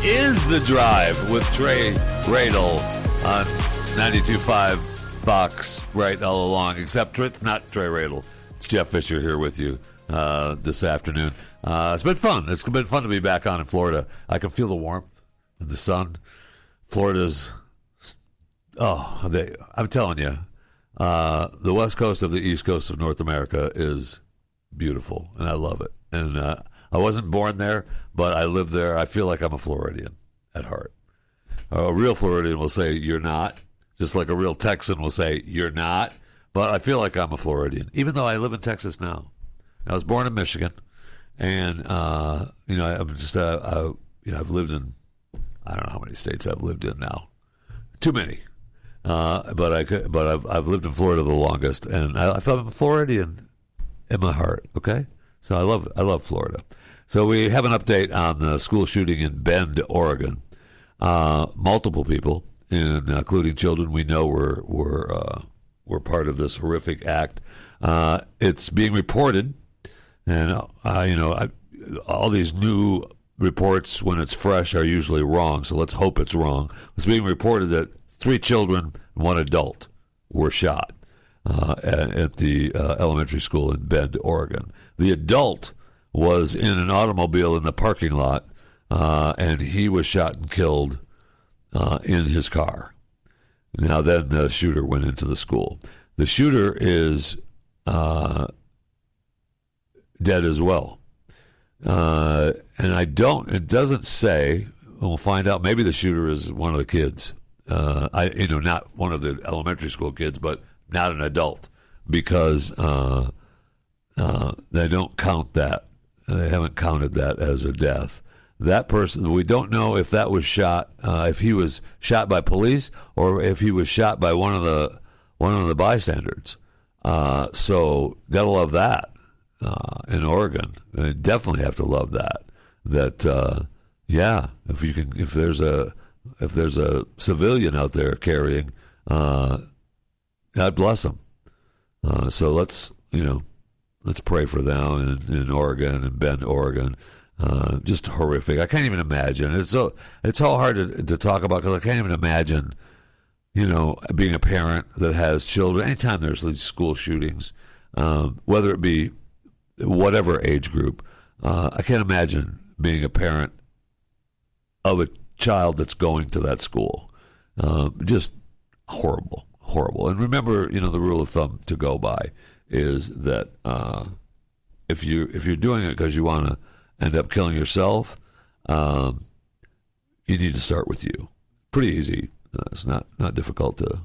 is The Drive with Trey Radel on 92.5 Fox right all along, except it's not Trey Radel. It's Jeff Fisher here with you this afternoon. It's been fun. It's been fun to be back on in Florida. I can feel the warmth and the sun. Florida's, I'm telling you, the west coast of the east coast of North America is beautiful, and I love it. And I wasn't born there, but I live there. I feel like I'm a Floridian at heart. A real Floridian will say, you're not. Just like a real Texan will say, you're not. But I feel like I'm a Floridian, even though I live in Texas now. I was born in Michigan, and I'm just I've lived in, I don't know how many states I've lived in now. Too many. But I've lived in Florida the longest, and I feel I'm a Floridian in my heart. Okay, so I love Florida. So we have an update on the school shooting in Bend, Oregon. Multiple people, including children we know, were part of this horrific act. It's being reported, and all these new reports, when it's fresh, are usually wrong. So let's hope it's wrong. It's being reported that 3 children and 1 adult were shot at the elementary school in Bend, Oregon. The adult was in an automobile in the parking lot, and he was shot and killed in his car. Now, then the shooter went into the school. The shooter is dead as well. And it doesn't say, we'll find out, maybe the shooter is one of the kids. Not one of the elementary school kids, but not an adult, because they don't count that. They haven't counted that as a death. That person, we don't know if that was shot, if he was shot by police or if he was shot by one of the bystanders. So gotta love that in Oregon. I definitely have to love that. That if there's a civilian out there carrying, God bless them. So let's pray for them in Oregon and Bend, Oregon. Just horrific. I can't even imagine. It's so hard to talk about, because I can't even imagine, being a parent that has children. Anytime there's these school shootings, whether it be whatever age group, I can't imagine being a parent of a child that's going to that school. Just horrible. And remember, the rule of thumb to go by is that if you're doing it because you want to end up killing yourself, you need to start with you. Pretty easy. It's not difficult to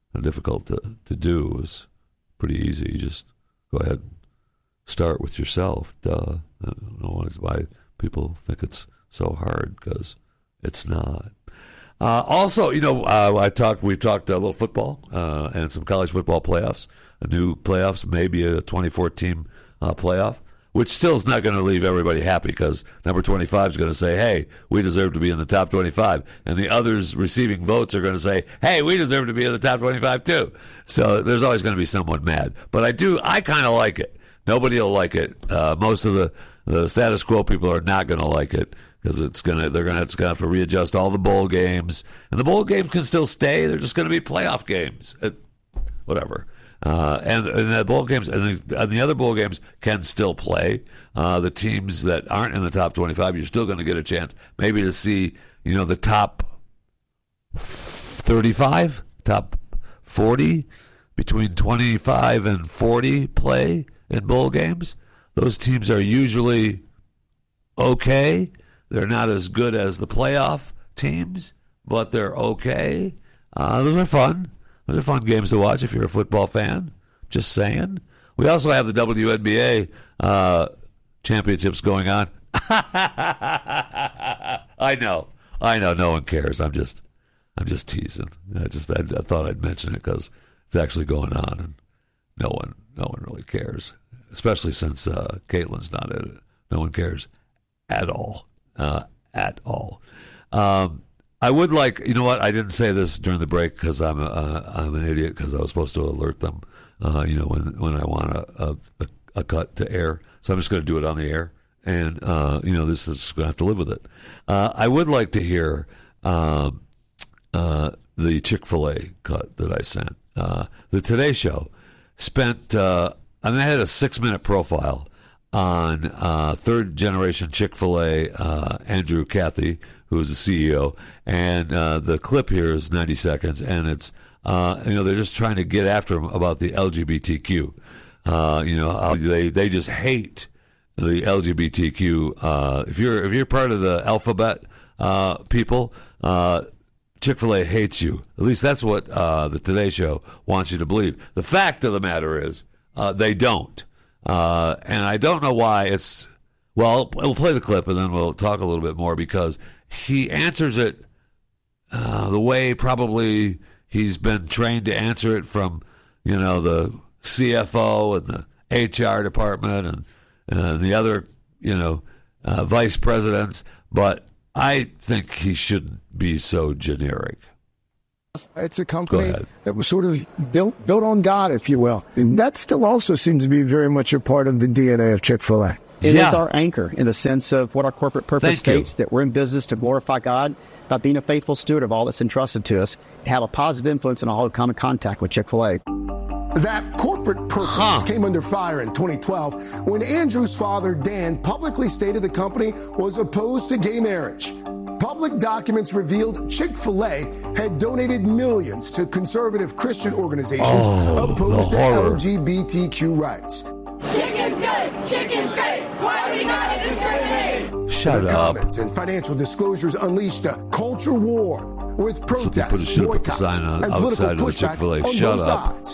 do. It's pretty easy. You just go ahead and start with yourself. Duh. I don't know why people think it's so hard, because it's not. Also, we've talked a little football and some college football playoffs, a new playoffs, maybe a 24-team playoff, which still is not going to leave everybody happy, because number 25 is going to say, hey, we deserve to be in the top 25. And the others receiving votes are going to say, hey, we deserve to be in the top 25 too. So there's always going to be someone mad. But I kind of like it. Nobody will like it. Most of the status quo people are not going to like it, because they're going to have to readjust all the bowl games. And the bowl games can still stay. They're just going to be playoff games. Whatever. And the bowl games and the other bowl games can still play. The teams that aren't in the top 25, you're still going to get a chance maybe to see, the top 35, top 40, between 25 and 40 play in bowl games. Those teams are usually okay. They're not as good as the playoff teams, but they're okay. Those are fun. Those are fun games to watch if you're a football fan. Just saying. We also have the WNBA championships going on. I know. No one cares. I'm just teasing. I thought I'd mention it because it's actually going on, and no one really cares. Especially since Caitlin's not in it. No one cares at all. At all. I would like, I didn't say this during the break because I'm an idiot, because I was supposed to alert them, when I want a cut to air. So I'm just going to do it on the air and this is going to have to live with it. I would like to hear the Chick-fil-A cut that I sent. The Today Show spent, I had a 6-minute profile on third-generation Chick-fil-A Andrew Cathy, who is the CEO, and the clip here is 90 seconds, and it's they're just trying to get after him about the LGBTQ. They just hate the LGBTQ. If you're part of the alphabet people, Chick-fil-A hates you. At least that's what the Today Show wants you to believe. The fact of the matter is they don't. And I don't know why it's... Well, we'll play the clip and then we'll talk a little bit more, because he answers it the way probably he's been trained to answer it from, the CFO and the HR department and the other, vice presidents. But I think he shouldn't be so generic. It's a company that was sort of built on God, if you will. And that still also seems to be very much a part of the DNA of Chick-fil-A. It is our anchor in the sense of what our corporate purpose states, that we're in business to glorify God by being a faithful steward of all that's entrusted to us, to have a positive influence in all who come in contact with Chick-fil-A. That corporate purpose came under fire in 2012 when Andrew's father, Dan, publicly stated the company was opposed to gay marriage. Public documents revealed Chick-fil-A had donated millions to conservative Christian organizations opposed to LGBTQ rights. Chicken's good. Chicken's great. Why do we gotta discriminate? Shut the up. Comments and financial disclosures unleashed a culture war with protests, boycotts, and political pushback on both sides.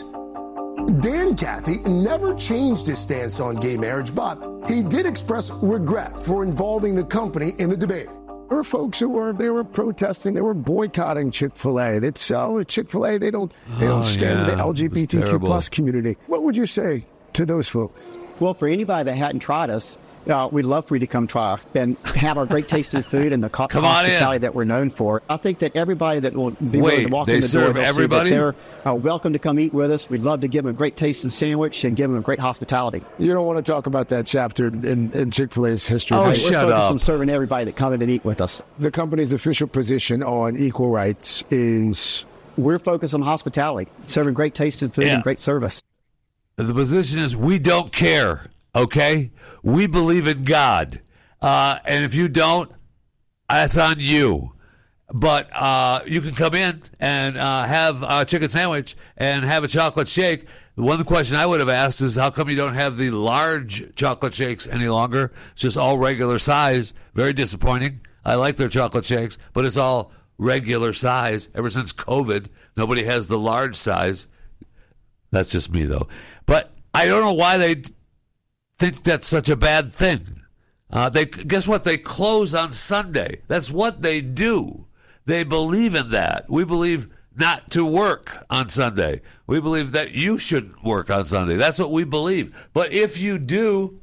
Dan Cathy never changed his stance on gay marriage, but he did express regret for involving the company in the debate. There were folks who were protesting, they were boycotting Chick-fil-A. Chick-fil-A, they don't stand with the LGBTQ plus community. What would you say to those folks? Well, for anybody that hadn't tried us, we'd love for you to come try and have our great tasting food and the hospitality that we're known for. I think that everybody that will be willing to walk in the door, they're welcome to come eat with us. We'd love to give them a great tasting sandwich and give them a great hospitality. You don't want to talk about that chapter in Chick-fil-A's history. We're focused on serving everybody that come in and eat with us. The company's official position on equal rights is? We're focused on hospitality, serving great tasting food and great service. The position is we don't care, okay? We believe in God. And if you don't, that's on you. But you can come in and have a chicken sandwich and have a chocolate shake. The one question I would have asked is, how come you don't have the large chocolate shakes any longer? It's just all regular size. Very disappointing. I like their chocolate shakes, but it's all regular size. Ever since COVID, nobody has the large size. That's just me, though. But I don't know why they think that's such a bad thing. Guess what? They close on Sunday. That's what they do. They believe in that. We believe not to work on Sunday. We believe that you shouldn't work on Sunday. That's what we believe. But if you do,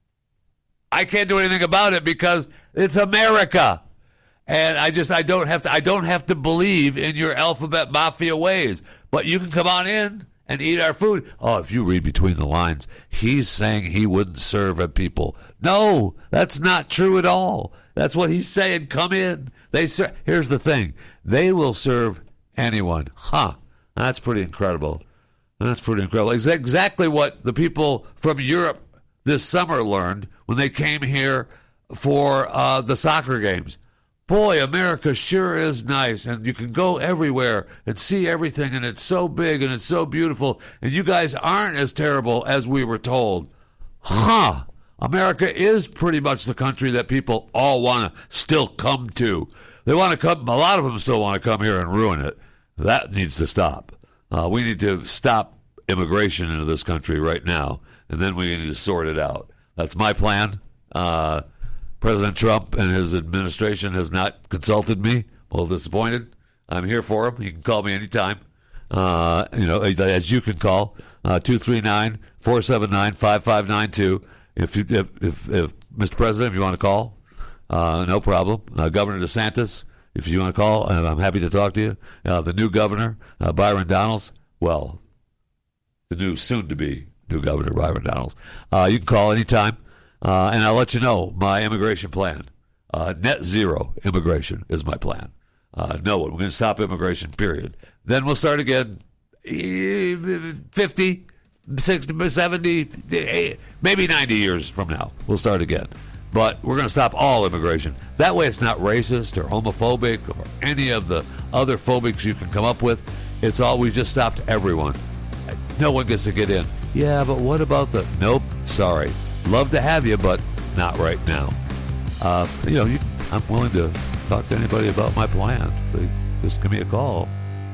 I can't do anything about it because it's America. And I don't have to believe in your alphabet mafia ways. But you can come on in and eat our food. Oh, if you read between the lines, he's saying he wouldn't serve at people. No, that's not true at all. That's what he's saying. Come in. Here's the thing. They will serve anyone. That's pretty incredible. That's exactly what the people from Europe this summer learned when they came here for the soccer games. Boy, America sure is nice, and you can go everywhere and see everything, and it's so big and it's so beautiful, and you guys aren't as terrible as we were told. America is pretty much the country that people all want to still come to. They want to come, a lot of them still want to come here and ruin it. That needs to stop. We need to stop immigration into this country right now, and then we need to sort it out. That's my plan. President Trump and his administration has not consulted me. A little disappointed. I'm here for him. You can call me anytime. As you can call 239-479-5592. If Mr. President, if you want to call, no problem. Governor DeSantis, if you want to call, I'm happy to talk to you. The new governor, Byron Donalds. Well, the new soon-to-be new governor, Byron Donalds. You can call anytime. And I'll let you know my immigration plan. Net zero immigration is my plan. No one. We're going to stop immigration, period. Then we'll start again 50, 60, 70, maybe 90 years from now. We'll start again. But we're going to stop all immigration. That way it's not racist or homophobic or any of the other phobics you can come up with. It's all, we just stopped everyone. No one gets to get in. Yeah, but what about the... Nope, sorry. Love to have you, but not right now. I'm willing to talk to anybody about my plan. Just give me a call.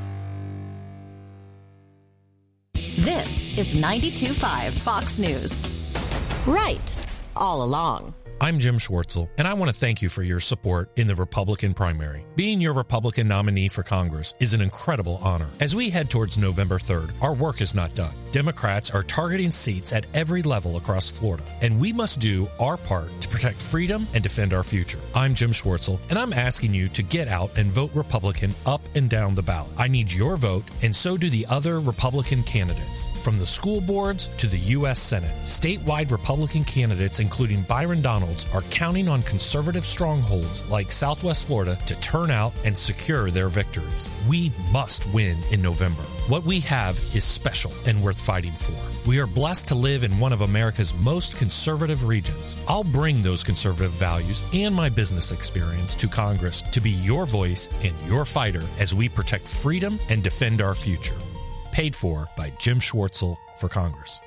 This is 92.5 Fox News. Right all along. I'm Jim Schwartzel, and I want to thank you for your support in the Republican primary. Being your Republican nominee for Congress is an incredible honor. As we head towards November 3rd, our work is not done. Democrats are targeting seats at every level across Florida, and we must do our part to protect freedom and defend our future. I'm Jim Schwartzel, and I'm asking you to get out and vote Republican up and down the ballot. I need your vote, and so do the other Republican candidates, from the school boards to the U.S. Senate. Statewide Republican candidates, including Byron Donalds, are counting on conservative strongholds like Southwest Florida to turn out and secure their victories. We must win in November. What we have is special and worth fighting for. We are blessed to live in one of America's most conservative regions. I'll bring those conservative values and my business experience to Congress to be your voice and your fighter as we protect freedom and defend our future. Paid for by Jim Schwartzel for Congress.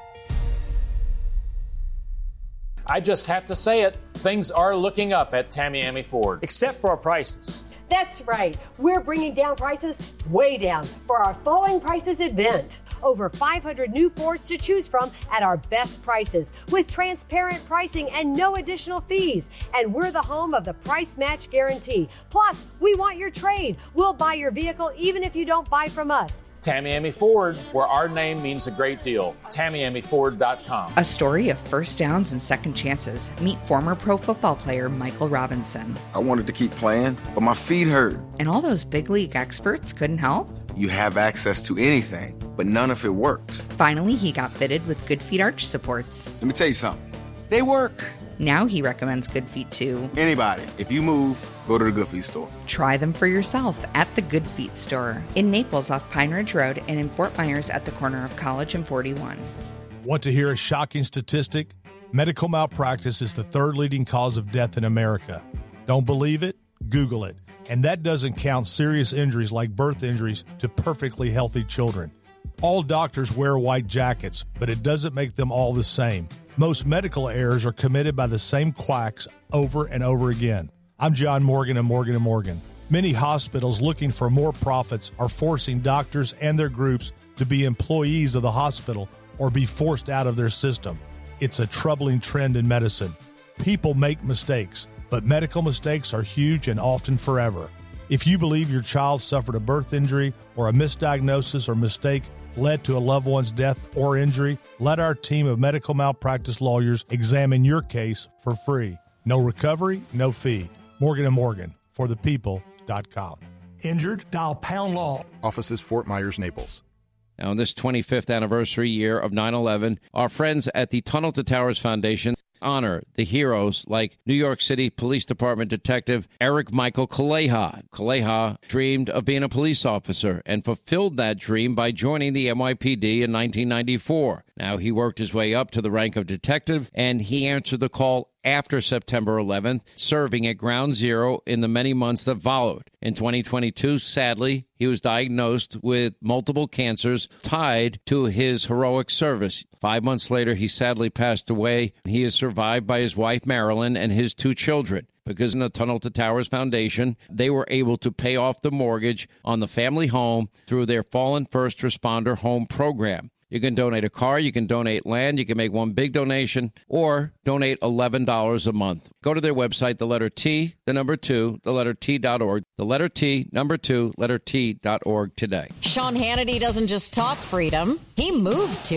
I just have to say it, things are looking up at Tamiami Ford. Except for our prices. That's right. We're bringing down prices way down for our Falling Prices event. Over 500 new Fords to choose from at our best prices with transparent pricing and no additional fees. And we're the home of the price match guarantee. Plus, we want your trade. We'll buy your vehicle even if you don't buy from us. Tamiami Ford, where our name means a great deal. TamiamiFord.com. A story of first downs and second chances. Meet former pro football player Michael Robinson. I wanted to keep playing, but my feet hurt. And all those big league experts couldn't help? You have access to anything, but none of it worked. Finally, he got fitted with Good Feet arch supports. Let me tell you something. They work. Now he recommends Good Feet to anybody. If you move, go to the Good Feet store. Try them for yourself at the Good Feet store. In Naples off Pine Ridge Road and in Fort Myers at the corner of College and 41. Want to hear a shocking statistic? Medical malpractice is the third leading cause of death in America. Don't believe it? Google it. And that doesn't count serious injuries like birth injuries to perfectly healthy children. All doctors wear white jackets, but it doesn't make them all the same. Most medical errors are committed by the same quacks over and over again. I'm John Morgan of Morgan & Morgan. Many hospitals looking for more profits are forcing doctors and their groups to be employees of the hospital or be forced out of their system. It's a troubling trend in medicine. People make mistakes, but medical mistakes are huge and often forever. If you believe your child suffered a birth injury or a misdiagnosis or mistake led to a loved one's death or injury, let our team of medical malpractice lawyers examine your case for free. No recovery, no fee. Morgan & Morgan, forthepeople.com. Injured? Dial pound law. Offices Fort Myers, Naples. Now, in this 25th anniversary year of 9/11, our friends at the Tunnel to Towers Foundation honor the heroes like New York City Police Department Detective Eric Michael Kaleha. Kaleha dreamed of being a police officer and fulfilled that dream by joining the NYPD in 1994. Now, he worked his way up to the rank of detective, and he answered the call after September 11th, serving at Ground Zero in the many months that followed. In 2022, sadly, he was diagnosed with multiple cancers tied to his heroic service. 5 months later, he sadly passed away. He is survived by his wife, Marilyn, and his 2 children. Because in the Tunnel to Towers Foundation, they were able to pay off the mortgage on the family home through their Fallen First Responder Home Program. You can donate a car, you can donate land, you can make one big donation, or donate $11 a month. Go to their website, the letter T, the number 2, the letter T.org, the letter T, number 2, letter T.org today. Sean Hannity doesn't just talk freedom, he moved to it.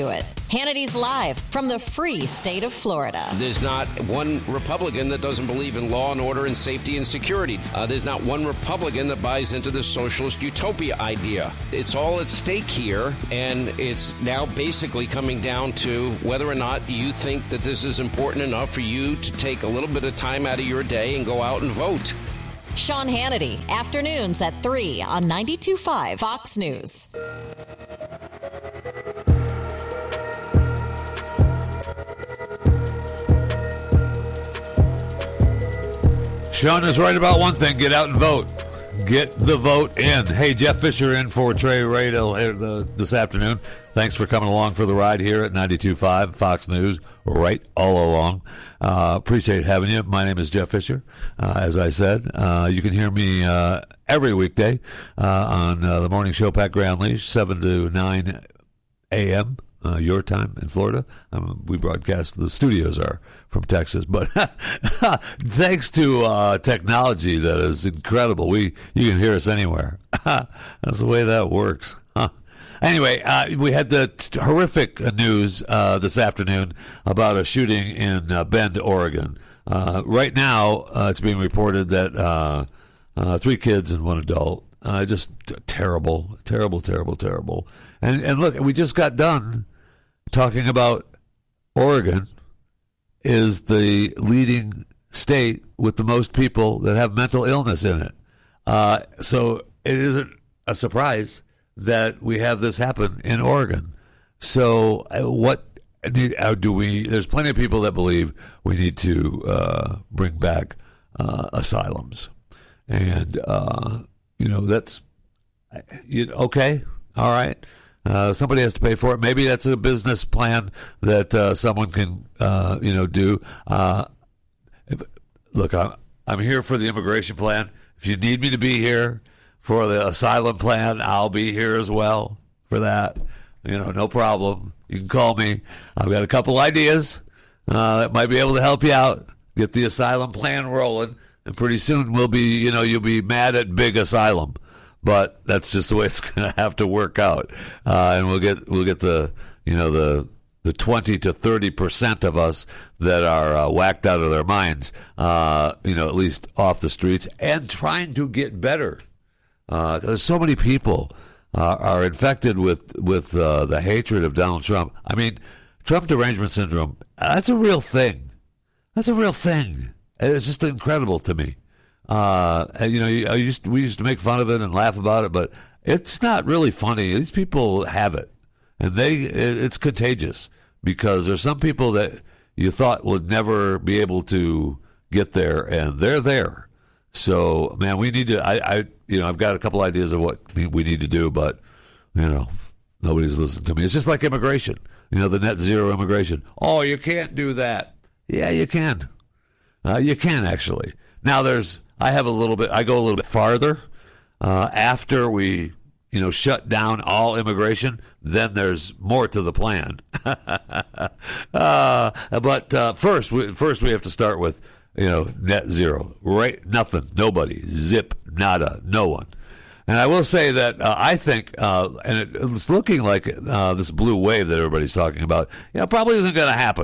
Hannity's Live from the free state of Florida. There's not one Republican that doesn't believe in law and order and safety and security. There's not one Republican that buys into the socialist utopia idea. It's all at stake here, and it's now basically coming down to whether or not you think that this is important enough for you to take a little bit of time out of your day and go out and vote. Sean Hannity, afternoons at 3 on 92.5 Fox News. Sean is right about one thing. Get out and vote. Get the vote in. Hey, Jeff Fisher in for Trey Radel this afternoon. Thanks for coming along for the ride here at 92.5 Fox News, right all along. Appreciate having you. My name is Jeff Fisher. As I said, you can hear me every weekday on the morning show, Pat Grand Leash, 7 to 9 a.m., your time in Florida. We broadcast, the studios are from Texas, but thanks to technology that is incredible, you can hear us anywhere. That's the way that works. Anyway, we had the horrific news this afternoon about a shooting in Bend, Oregon. Right now, it's being reported that 3 kids and 1 adult. Just terrible. And look, we just got done talking about Oregon is the leading state with the most people that have mental illness in it. So it isn't a surprise that we have this happen in Oregon. So what do we? There's plenty of people that believe we need to bring back asylums, and that's okay. All right. Somebody has to pay for it. Maybe that's a business plan that someone can, do. Look, I'm here for the immigration plan. If you need me to be here for the asylum plan, I'll be here as well for that. No problem. You can call me. I've got a couple ideas that might be able to help you out. Get the asylum plan rolling, and pretty soon we'll be, you'll be mad at big asylum. But that's just the way it's going to have to work out, and we'll get the the 20 to 30% of us that are whacked out of their minds, at least off the streets and trying to get better. There's so many people are infected with the hatred of Donald Trump. I mean, Trump derangement syndrome. That's a real thing. It's just incredible to me. We used to make fun of it and laugh about it, but it's not really funny. These people have it, and it's contagious because there's some people that you thought would never be able to get there, and they're there. So, man, we need to. I've got a couple ideas of what we need to do, but nobody's listening to me. It's just like immigration. The net zero immigration. Oh, you can't do that. Yeah, you can. You can actually. Now I go a little bit farther. After we, shut down all immigration, then there's more to the plan. But first we have to start with, net zero. Right? Nothing. Nobody. Zip. Nada. No one. And I will say that I think, and it's looking like this blue wave that everybody's talking about, probably isn't going to happen.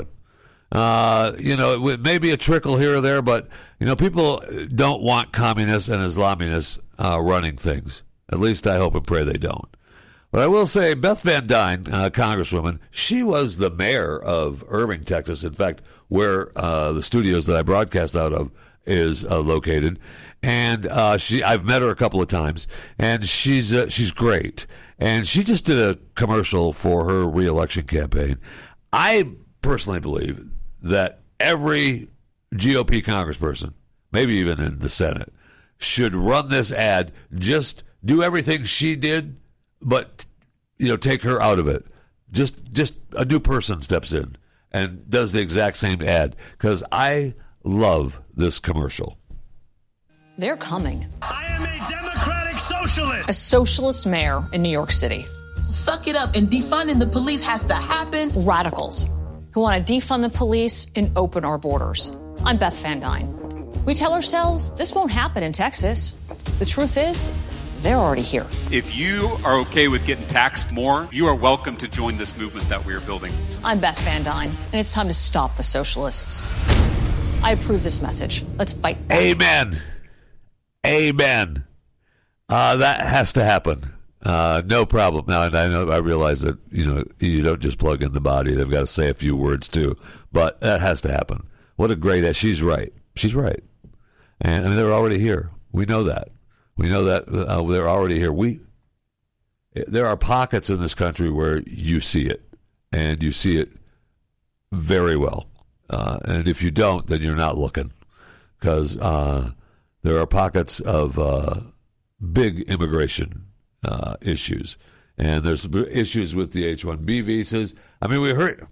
It may be a trickle here or there, but, people don't want communists and Islamists running things. At least I hope and pray they don't. But I will say Beth Van Dyne, Congresswoman, she was the mayor of Irving, Texas. In fact, where the studios that I broadcast out of is located. And I've met her a couple of times, and she's great. And she just did a commercial for her re-election campaign. I personally believe that every GOP congressperson, maybe even in the Senate, should run this ad. Just do everything she did, but take her out of it. Just a new person steps in and does the exact same ad, because I love this commercial. They're coming. I am a democratic socialist. A socialist mayor in New York City. Suck it up, and defunding the police has to happen. Radicals who want to defund the police and open our borders. I'm Beth Van Dyne. We tell ourselves this won't happen in Texas. The truth is, They're already here. If you are okay with getting taxed more, you are welcome to join this movement that we are building. I'm Beth Van Dyne, and it's time to stop the socialists. I approve this message. Let's fight back. Amen. Amen. That has to happen. No problem. Now, I realize that, you don't just plug in the body. They've got to say a few words, too. But that has to happen. What a great... She's right. She's right. And they're already here. We know that. We know that they're already here. There are pockets in this country where you see it, and you see it very well. And if you don't, then you're not looking, because there are pockets of big immigration issues, and there's issues with the H-1B visas. I mean, we heard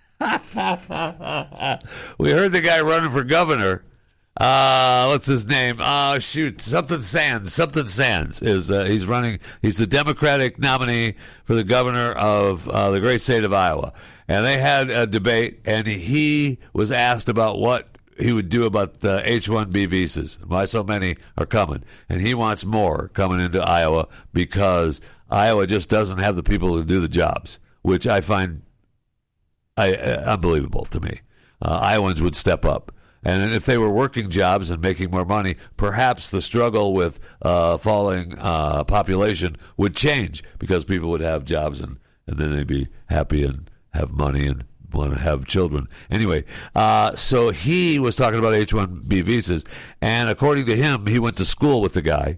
the guy running for governor. What's his name? Something Sands is he's running. He's the Democratic nominee for the governor of the great state of Iowa. And they had a debate, and he was asked about what he would do about the H-1B visas, why so many are coming. And he wants more coming into Iowa because Iowa just doesn't have the people to do the jobs, which I find unbelievable to me. Iowans would step up. And if they were working jobs and making more money, perhaps the struggle with falling population would change, because people would have jobs and then they'd be happy and have money and want to have children. Anyway, so he was talking about H-1B visas, and according to him, he went to school with the guy,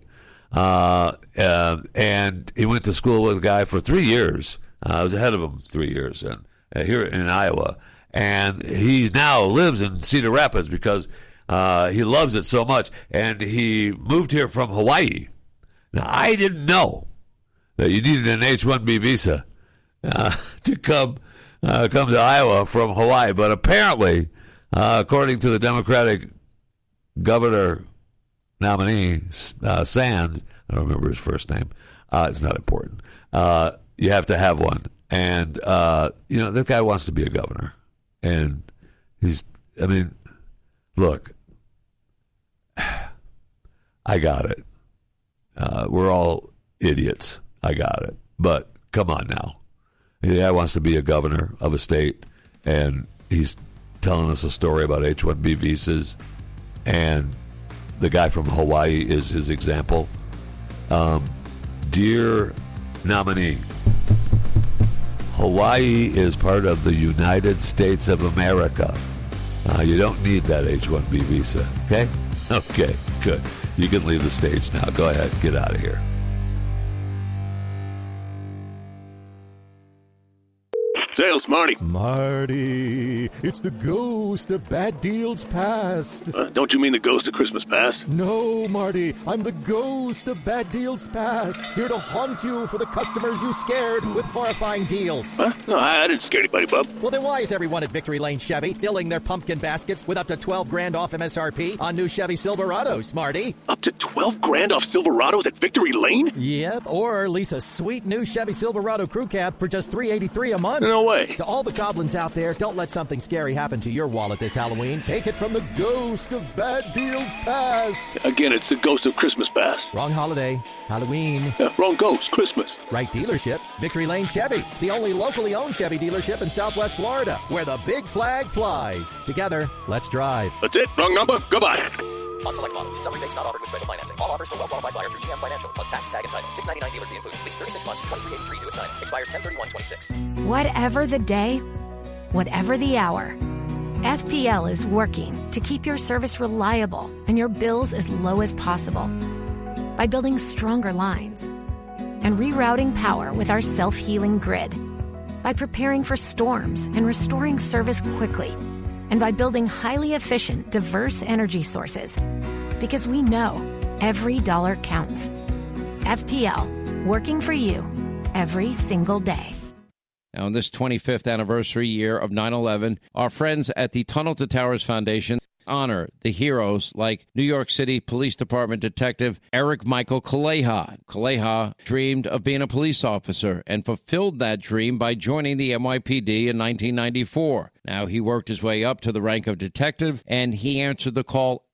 and he went to school with the guy for 3 years. I was ahead of him 3 years, and here in Iowa. And he now lives in Cedar Rapids because he loves it so much. And he moved here from Hawaii. Now, I didn't know that you needed an H-1B visa to come to Iowa from Hawaii. But apparently, according to the Democratic governor nominee, Sands, I don't remember his first name. It's not important. You have to have one. And, this guy wants to be a governor. And look, I got it. We're all idiots. I got it. But come on now. The guy wants to be a governor of a state, and he's telling us a story about H-1B visas, and the guy from Hawaii is his example. Dear nominee, Hawaii is part of the United States of America. You don't need that H-1B visa, okay? Okay, good. You can leave the stage now. Go ahead. Get out of here. Sales, Marty. Marty, it's the ghost of bad deals past. Don't you mean the ghost of Christmas past? No, Marty, I'm the ghost of bad deals past, here to haunt you for the customers you scared with horrifying deals. Huh? No, I didn't scare anybody, bub. Well, then why is everyone at Victory Lane Chevy filling their pumpkin baskets with up to $12,000 off MSRP on new Chevy Silverados, Marty? Up to $12,000 off Silverados at Victory Lane? Yep, or lease a sweet new Chevy Silverado crew cab for just $383 a month. No way. To all the goblins out there, don't let something scary happen to your wallet this Halloween. Take it from the ghost of bad deals past. Again, it's the ghost of Christmas past. Wrong holiday. Halloween. Wrong ghost. Christmas. Right dealership. Victory Lane Chevy. The only locally owned Chevy dealership in Southwest Florida, where the big flag flies. Together, let's drive. That's it. Wrong number. Goodbye. On select models. Some rebates not offered with special financing. All offers for well-qualified buyer through GM Financial, plus tax, tag, and title. $6.99 dealer fee included. Lease 36 months. $23.83 due at signing. Expires 10/31/26. Whatever the day, whatever the hour, FPL is working to keep your service reliable and your bills as low as possible by building stronger lines and rerouting power with our self-healing grid, by preparing for storms and restoring service quickly, and by building highly efficient, diverse energy sources. Because we know every dollar counts. FPL, working for you every single day. Now, on this 25th anniversary year of 9/11, our friends at the Tunnel to Towers Foundation honor the heroes like New York City Police Department Detective Eric Michael Kaleha. Kaleha dreamed of being a police officer and fulfilled that dream by joining the NYPD in 1994. Now, he worked his way up to the rank of detective, and he answered the call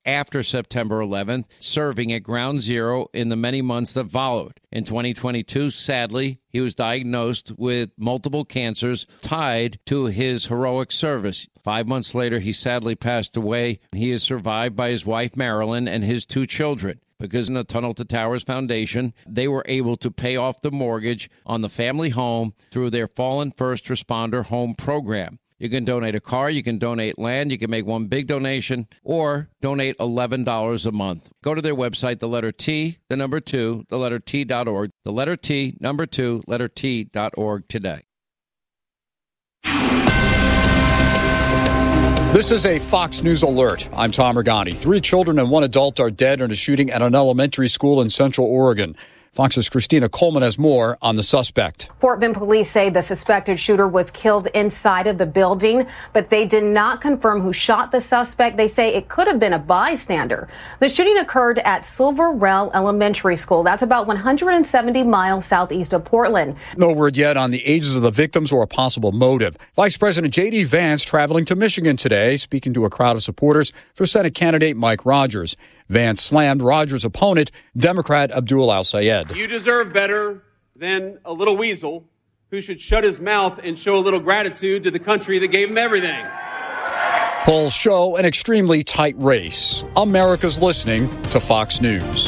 after September 11th, serving at Ground Zero in the many months that followed. In 2022, sadly, he was diagnosed with multiple cancers tied to his heroic service. 5 months later, he sadly passed away. He is survived by his wife, Marilyn, and his 2 children. Because in the Tunnel to Towers Foundation, they were able to pay off the mortgage on the family home through their Fallen First Responder Home Program. You can donate a car, you can donate land, you can make one big donation, or donate $11 a month. Go to their website, the letter T, the number 2, the letter T.org, the letter T, number 2, letter T.org today. This is a Fox News alert. I'm Tom Regani. 3 children and 1 adult are dead in a shooting at an elementary school in Central Oregon. Fox's Christina Coleman has more on the suspect. Fort Bend police say the suspected shooter was killed inside of the building, but they did not confirm who shot the suspect. They say it could have been a bystander. The shooting occurred at Silver Rell Elementary School. That's about 170 miles southeast of Portland. No word yet on the ages of the victims or a possible motive. Vice President J.D. Vance traveling to Michigan today, speaking to a crowd of supporters for Senate candidate Mike Rogers. Vance slammed Rogers' opponent, Democrat Abdul Al-Sayed. You deserve better than a little weasel who should shut his mouth and show a little gratitude to the country that gave him everything. Polls show an extremely tight race. America's listening to Fox News.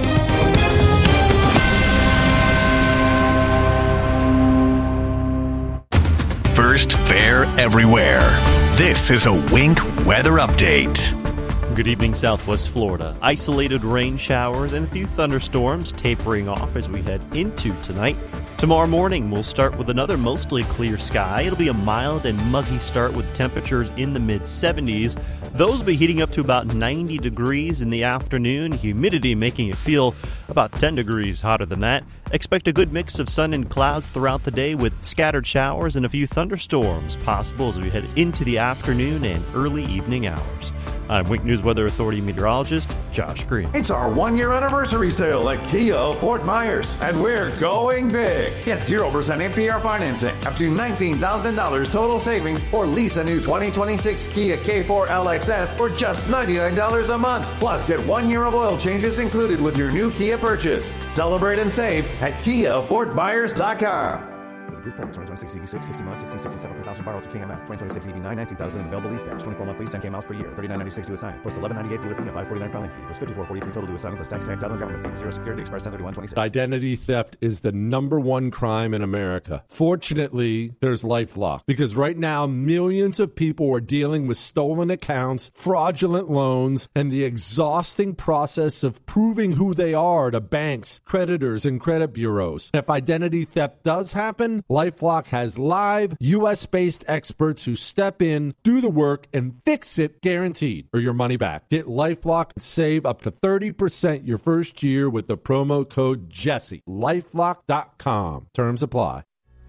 First, fair everywhere. This is a Wink Weather Update. Good evening, Southwest Florida. Isolated rain showers and a few thunderstorms tapering off as we head into tonight. Tomorrow morning, we'll start with another mostly clear sky. It'll be a mild and muggy start with temperatures in the mid-70s. Those will be heating up to about 90 degrees in the afternoon, humidity making it feel about 10 degrees hotter than that. Expect a good mix of sun and clouds throughout the day with scattered showers and a few thunderstorms possible as we head into the afternoon and early evening hours. I'm Wink News Weather Authority meteorologist Josh Green. It's our 1-year anniversary sale at Kia Fort Myers, and we're going big. Get 0% APR financing, up to $19,000 total savings, or lease a new 2026 Kia K4 LXS for just $99 a month. Plus, get 1 year of oil changes included with your new Kia purchase. Celebrate and save at KiaFortMyers.com. Approved credit, 2026 EV6, 60 miles, 1667 per thousand borrowed to KMF. 2026 EV9, 19,000 available lease cash. 24-month lease, 10K miles per year. $39.96 to assign. Plus $11.98 dealer fee and $5.49 filing fee. Plus $54.43 total to assign. Plus tax, title, and government fee. Zero security expires 10/31/26. Identity theft is the #1 crime in America. Fortunately, there's LifeLock. Because right now, millions of people are dealing with stolen accounts, fraudulent loans, and the exhausting process of proving who they are to banks, creditors, and credit bureaus. If identity theft does happen, LifeLock has live, U.S.-based experts who step in, do the work, and fix it guaranteed, or your money back. Get LifeLock and save up to 30% your first year with the promo code Jesse. LifeLock.com. Terms apply.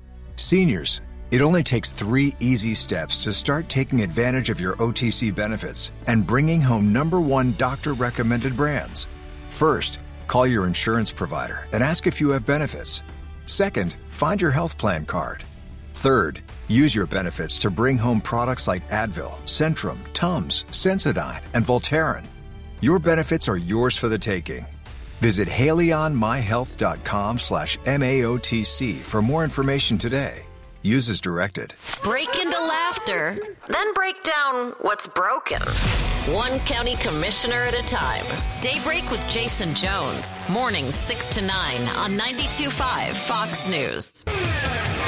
Seniors, it only takes 3 easy steps to start taking advantage of your OTC benefits and bringing home #1 doctor-recommended brands. First, call your insurance provider and ask if you have benefits. Second, find your health plan card. Third, use your benefits to bring home products like Advil, Centrum, Tums, Sensodyne, and Voltaren. Your benefits are yours for the taking. Visit HaleyOnMyHealth.com/MAOTC for more information today. Use as directed. Break into laughter, then break down what's broken. One county commissioner at a time. Daybreak with Jason Jones. Mornings 6 to 9 on 92.5 Fox News.